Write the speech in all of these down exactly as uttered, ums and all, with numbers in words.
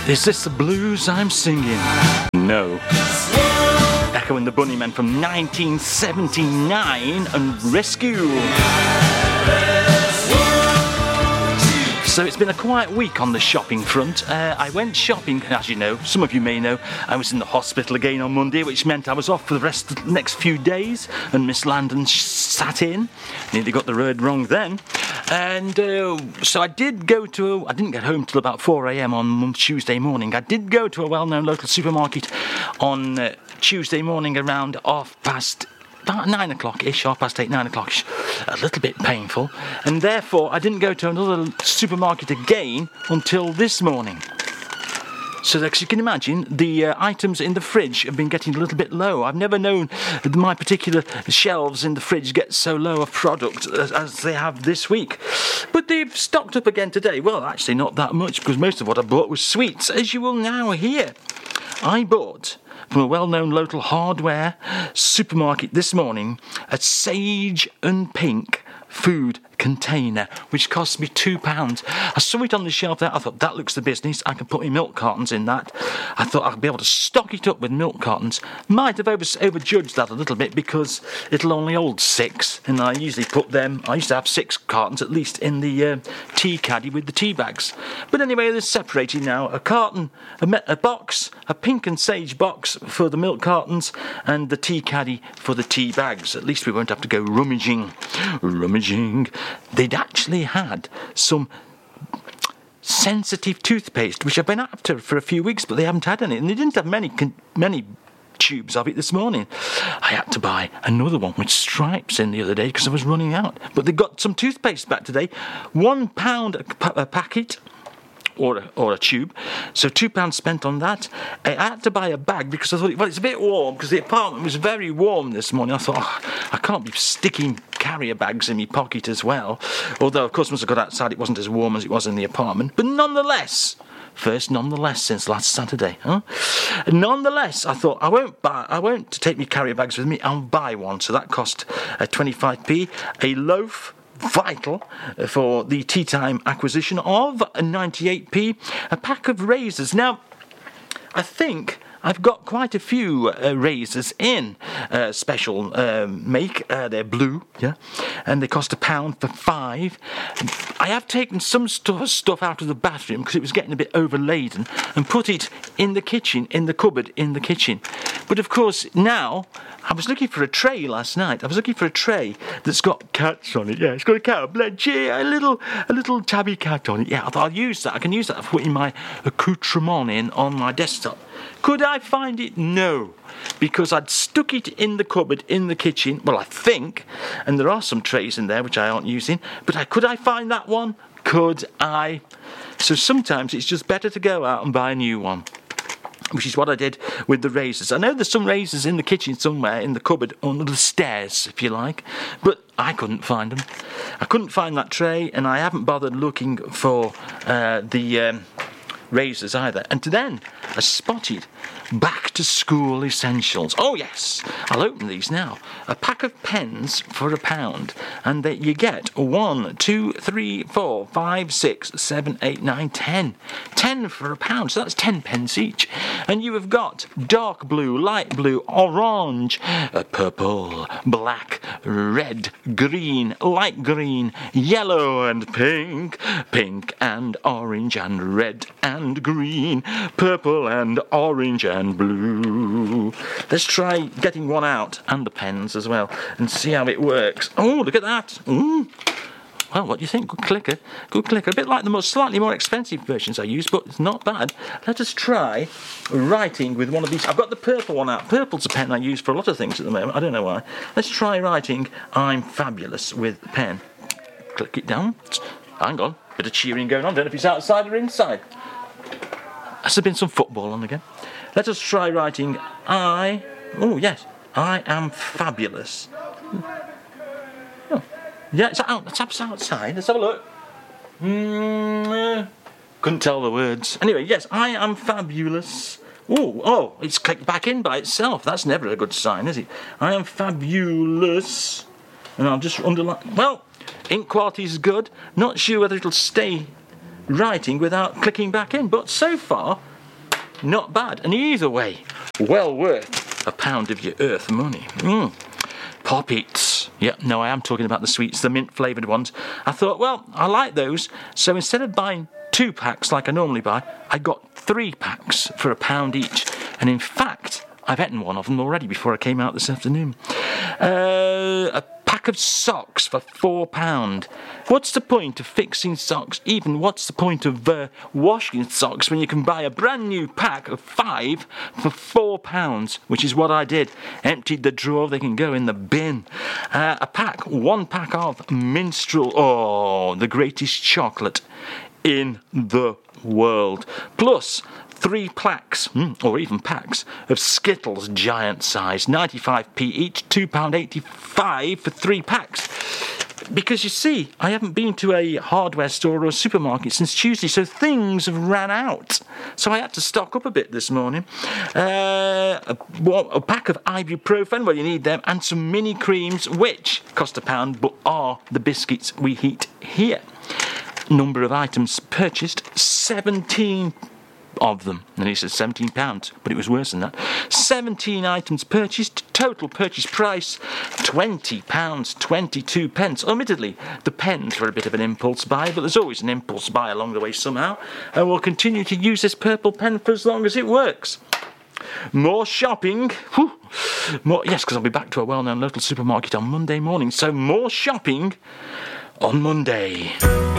Is this the blues I'm singing? No. Echoing the Bunnymen from nineteen seventy-nine and Rescue. So it's been a quiet week on the shopping front. Uh, I went shopping, as you know, some of you may know, I was in the hospital again on Monday, which meant I was off for the rest of the next few days, and Miss Landon sh- sat in. Nearly got the word wrong then. And uh, so I did go to, a, I didn't get home till about four a.m. on Tuesday morning. I did go to a well-known local supermarket on uh, Tuesday morning around half past about nine o'clock-ish, half past eight, nine o'clock-ish. A little bit painful. And therefore, I didn't go to another supermarket again until this morning. So as you can imagine, the uh, items in the fridge have been getting a little bit low. I've never known my particular shelves in the fridge get so low of product as, as they have this week. But they've stocked up again today. Well, actually not that much, because most of what I bought was sweets, as you will now hear. I bought from a well-known local hardware supermarket this morning a Sage and Pink food container, which cost me two pounds. I saw it on the shelf there. I thought, that looks the business. I can put my milk cartons in that. I thought I'd be able to stock it up with milk cartons. Might have over, overjudged that a little bit because it'll only hold six, and I usually put them, I used to have six cartons at least in the uh, tea caddy with the tea bags. But anyway, they're separated now. A carton, a, me- a box, a Pink and Sage box for the milk cartons, and the tea caddy for the tea bags. At least we won't have to go rummaging. Rummaging. They'd actually had some sensitive toothpaste, which I've been after for a few weeks, but they haven't had any, and they didn't have many many tubes of it this morning. I had to buy another one with stripes in the other day because I was running out. But they got some toothpaste back today, one pound a, p- a packet. Or a, or a tube, so two pounds spent on that. I had to buy a bag because I thought, well, it's a bit warm because the apartment was very warm this morning. I thought, oh, I can't be sticking carrier bags in my pocket as well. Although, of course, once I got outside, it wasn't as warm as it was in the apartment. But nonetheless, first nonetheless since last Saturday, huh? Nonetheless, I thought I won't buy, I won't take me carrier bags with me. I'll buy one. So that cost uh, twenty-five p. A loaf. Vital for the tea time acquisition of ninety-eight p. A pack of razors. Now, I think I've got quite a few uh, razors in uh, special um, make. Uh, they're blue, yeah, and they cost a pound for five. I have taken some stu- stuff out of the bathroom because it was getting a bit overladen and put it in the kitchen, in the cupboard in the kitchen. But of course, now I was looking for a tray last night. I was looking for a tray that's got cats on it. Yeah, it's got a cat, Blanche, a little, a little tabby cat on it. Yeah, I thought I'll use that. I can use that for putting my accoutrement in on my desktop. Could I find it? No, because I'd stuck it in the cupboard in the kitchen. Well, I think, and there are some trays in there which I aren't using. But I, could I find that one? Could I? So sometimes it's just better to go out and buy a new one, which is what I did with the razors. I know there's some razors in the kitchen somewhere, in the cupboard, under the stairs, if you like, but I couldn't find them. I couldn't find that tray, and I haven't bothered looking for uh, the um, razors either. And then I spotted back to school essentials. Oh yes, I'll open these now. A pack of pens for a pound, and that you get one, two, three, four, five, six, seven, eight, nine, ten. Ten for a pound, so that's ten pence each. And you have got dark blue, light blue, orange, uh, purple, black, red, green, light green, yellow and pink, pink and orange and red and green, purple and orange and blue. Let's try getting one out, and the pens as well, and see how it works. Oh, look at that. Mm. Well, what do you think? Good clicker. Good clicker. A bit like the most slightly more expensive versions I use, but it's not bad. Let us try writing with one of these. I've got the purple one out. Purple's a pen I use for a lot of things at the moment. I don't know why. Let's try writing I'm fabulous with the pen. Click it down. Hang on. Bit of cheering going on. Don't know if it's outside or inside. Has there been some football on again? Let us try writing I... Oh, yes. I am fabulous. Oh. Yeah, it's out. It's outside. Let's have a look. Mm, uh, couldn't tell the words. Anyway, yes, I am fabulous. Oh, oh, it's clicked back in by itself. That's never a good sign, is it? I am fabulous. And I'll just underline... Well, ink quality is good. Not sure whether it'll stay writing without clicking back in, but so far not bad. And either way, well worth a pound of your earth money. Mm. Poppets. Yeah, no, I am talking about the sweets, the mint-flavoured ones. I thought, well, I like those, so instead of buying two packs like I normally buy, I got three packs for a pound each. And in fact, I've eaten one of them already before I came out this afternoon. Uh, a pack of socks for four pound. What's the point of fixing socks? Even what's the point of uh, washing socks when you can buy a brand new pack of five for four pounds? Which is what I did. Emptied the drawer, they can go in the bin. Uh, a pack, one pack of Minstrel. Oh, the greatest chocolate in the world. Plus three plaques, or even packs, of Skittles giant size, ninety-five p each, two pounds eighty-five for three packs. Because you see, I haven't been to a hardware store or a supermarket since Tuesday, so things have ran out. So I had to stock up a bit this morning. Uh, a, a pack of ibuprofen, well, you need them, and some mini creams, which cost a pound, but are the biscuits we eat here. Number of items purchased, seventeen of them. And he said seventeen pounds, but it was worse than that. seventeen items purchased, total purchase price twenty pounds twenty-two pence. Admittedly, the pens were a bit of an impulse buy, but there's always an impulse buy along the way somehow, and we'll continue to use this purple pen for as long as it works. More shopping. Whew. More, yes, because I'll be back to a well-known local supermarket on Monday morning, so more shopping on Monday.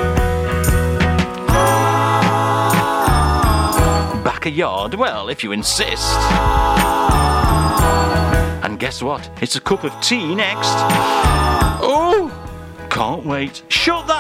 A yard, well, if you insist. And guess what? It's a cup of tea next. Oh, can't wait. Shut that